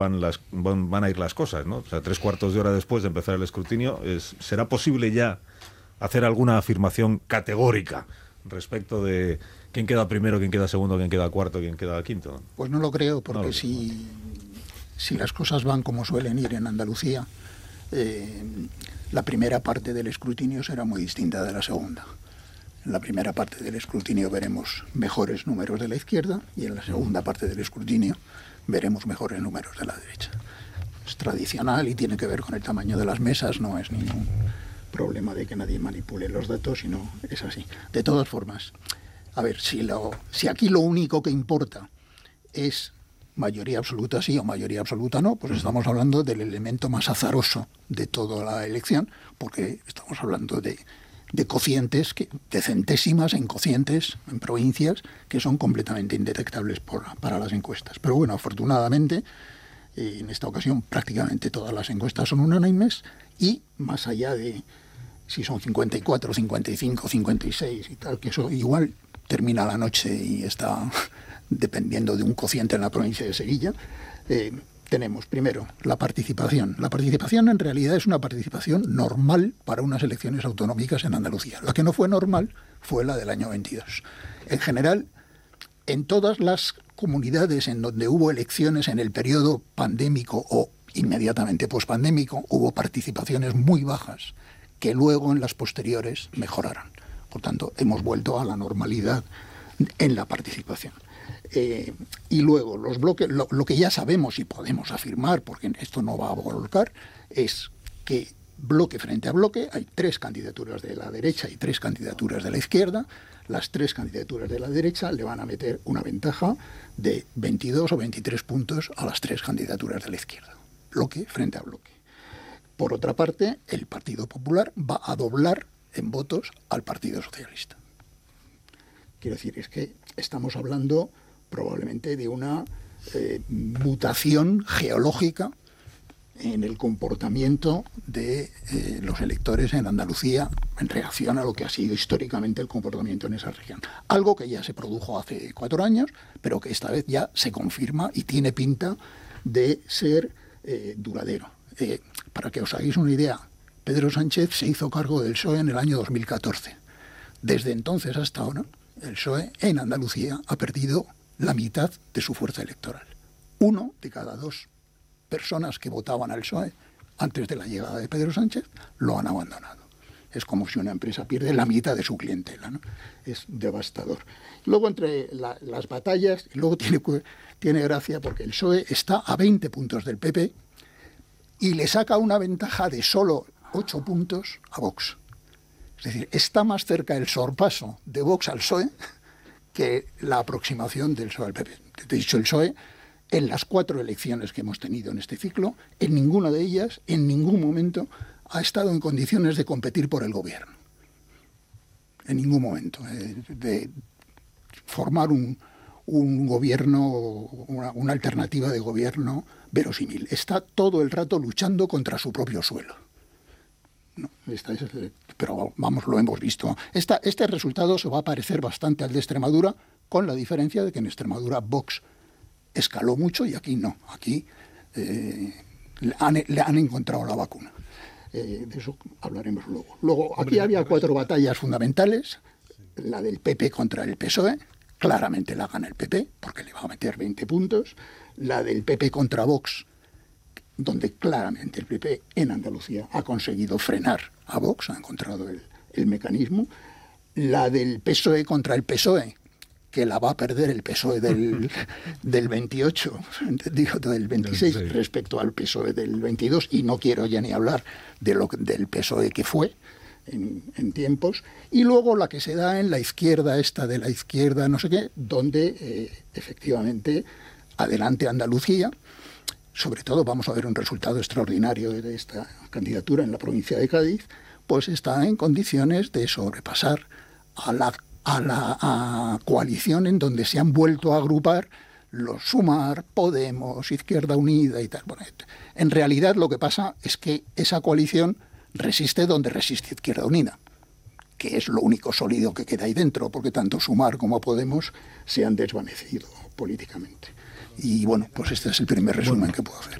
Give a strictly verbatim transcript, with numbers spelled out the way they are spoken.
van, las, van, van a ir las cosas, ¿no? O sea, tres cuartos de hora después de empezar el escrutinio, es, ¿será posible ya hacer alguna afirmación categórica respecto de quién queda primero, quién queda segundo, quién queda cuarto, quién queda quinto? Pues no lo creo, porque no lo si, creo. si las cosas van como suelen ir en Andalucía, eh, la primera parte del escrutinio será muy distinta de la segunda. En la primera parte del escrutinio veremos mejores números de la izquierda y en la segunda parte del escrutinio veremos mejores números de la derecha. Es tradicional y tiene que ver con el tamaño de las mesas, no es ningún problema de que nadie manipule los datos, sino es así. De todas formas, a ver, si, lo, si aquí lo único que importa es mayoría absoluta sí o mayoría absoluta no, pues estamos hablando del elemento más azaroso de toda la elección, porque estamos hablando de, de cocientes, que, de centésimas en cocientes, en provincias, que son completamente indetectables por, para las encuestas. Pero bueno, afortunadamente, eh, en esta ocasión prácticamente todas las encuestas son unánimes y más allá de si son cincuenta y cuatro, cincuenta y cinco, cincuenta y seis y tal, que eso igual termina la noche y está dependiendo de un cociente en la provincia de Sevilla, eh, tenemos primero la participación. La participación en realidad es una participación normal para unas elecciones autonómicas en Andalucía. La que no fue normal fue la del año veintidós. En general, en todas las comunidades en donde hubo elecciones en el periodo pandémico o inmediatamente pospandémico, hubo participaciones muy bajas que luego en las posteriores mejoraron. Por tanto, hemos vuelto a la normalidad en la participación. Eh, y luego, los bloques, lo, lo que ya sabemos y podemos afirmar, porque esto no va a volcar, es que bloque frente a bloque hay tres candidaturas de la derecha y tres candidaturas de la izquierda. Las tres candidaturas de la derecha le van a meter una ventaja de veintidós o veintitrés puntos a las tres candidaturas de la izquierda. Bloque frente a bloque. Por otra parte, el Partido Popular va a doblar en votos al Partido Socialista. Quiero decir, es que estamos hablando probablemente de una eh, mutación geológica en el comportamiento de eh, los electores en Andalucía en reacción a lo que ha sido históricamente el comportamiento en esa región. Algo que ya se produjo hace cuatro años, pero que esta vez ya se confirma y tiene pinta de ser eh, duradero. Eh, para que os hagáis una idea, Pedro Sánchez se hizo cargo del P S O E en el año dos mil catorce. Desde entonces hasta ahora, el P S O E en Andalucía ha perdido la mitad de su fuerza electoral. Uno de cada dos personas que votaban al P S O E antes de la llegada de Pedro Sánchez lo han abandonado. Es como si una empresa pierde la mitad de su clientela, ¿no? Es devastador. Luego, entre la, las batallas, y luego tiene, tiene gracia porque el P S O E está a veinte puntos del P P y le saca una ventaja de solo ocho puntos a Vox. Es decir, está más cerca el sorpaso de Vox al P S O E que la aproximación del P S O E al P P. Te he dicho, el P S O E, en las cuatro elecciones que hemos tenido en este ciclo, en ninguna de ellas, en ningún momento, ha estado en condiciones de competir por el gobierno. En ningún momento. Eh, de formar un, un gobierno, una, una alternativa de gobierno verosímil. Está todo el rato luchando contra su propio suelo. No, esta es, pero vamos, lo hemos visto. Esta, este resultado se va a parecer bastante al de Extremadura, con la diferencia de que en Extremadura Vox escaló mucho y aquí no. Aquí eh, le, han, le han encontrado la vacuna. Eh, de eso hablaremos luego. Luego, aquí había cuatro batallas fundamentales. La del P P contra el P S O E. Claramente la gana el P P, porque le va a meter veinte puntos. La del P P contra Vox, donde claramente el P P en Andalucía ha conseguido frenar a Vox, ha encontrado el, el mecanismo. La del P S O E contra el P S O E, que la va a perder el P S O E del, del veintiocho, digo, del veintiséis, sí, respecto al P S O E del veintidós, y no quiero ya ni hablar de lo, del P S O E que fue en, en tiempos. Y luego la que se da en la izquierda, esta de la izquierda, no sé qué, donde eh, efectivamente adelante Andalucía. Sobre todo vamos a ver un resultado extraordinario de esta candidatura en la provincia de Cádiz, pues está en condiciones de sobrepasar a la, a la a coalición en donde se han vuelto a agrupar los Sumar, Podemos, Izquierda Unida y tal. Bueno, en realidad lo que pasa es que esa coalición resiste donde resiste Izquierda Unida, que es lo único sólido que queda ahí dentro, porque tanto Sumar como Podemos se han desvanecido políticamente. Y bueno, pues este es el primer resumen que puedo hacer.